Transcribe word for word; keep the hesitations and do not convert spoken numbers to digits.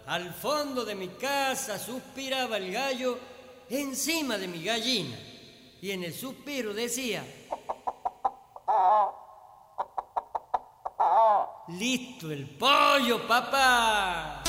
Al fondo de mi casa suspiraba el gallo encima de mi gallina. Y en el suspiro decía: ¡listo el pollo, papá!